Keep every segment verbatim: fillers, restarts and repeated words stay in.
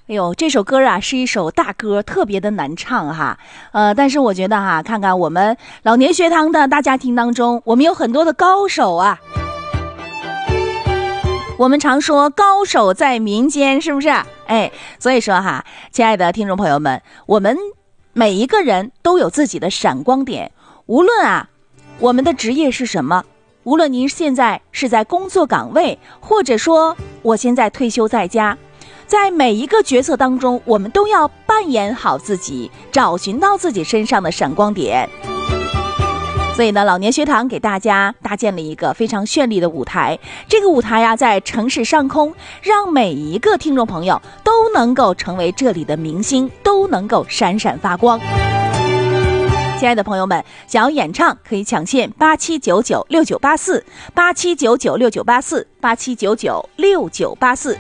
哎呦，这首歌啊是一首大歌，特别的难唱哈。呃，但是我觉得哈，看看我们老年学堂的大家庭当中，我们有很多的高手啊。我们常说高手在民间，是不是？哎，所以说哈，亲爱的听众朋友们，我们每一个人都有自己的闪光点，无论啊我们的职业是什么，无论您现在是在工作岗位，或者说我现在退休在家，在每一个角色当中，我们都要扮演好自己，找寻到自己身上的闪光点。所以呢，老年学堂给大家搭建了一个非常绚丽的舞台，这个舞台呀、啊，在城市上空，让每一个听众朋友都能够成为这里的明星，都能够闪闪发光。亲爱的朋友们，想要演唱可以抢线八七九九六九八四八七九九六九八四八七九九六九八四。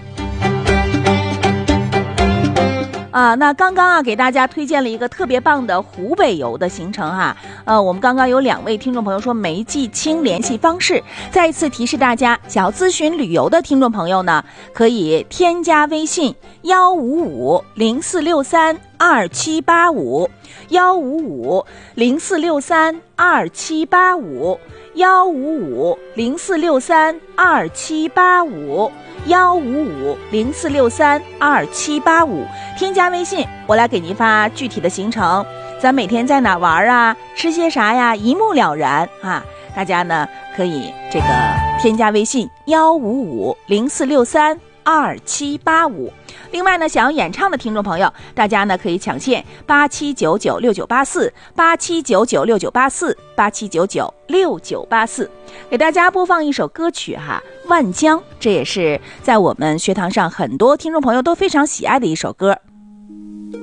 啊，那刚刚啊给大家推荐了一个特别棒的湖北游的行程哈，呃，我们刚刚有两位听众朋友说没记清联系方式，再一次提示大家，想要咨询旅游的听众朋友呢，可以添加微信幺五五零四六三二七八五幺五五零四六三二七八五幺五五零四六三二七八五幺五五零四六三二七八五，添加微信，我来给您发具体的行程，咱每天在哪玩啊，吃些啥呀，一目了然啊！大家呢可以这个添加微信幺五五零四六三二七八五。另外呢，想要演唱的听众朋友，大家呢可以抢线八七九九六九八四八七九九六九八四八七九九六九八四。给大家播放一首歌曲哈，《万江》，这也是在我们学堂上很多听众朋友都非常喜爱的一首歌。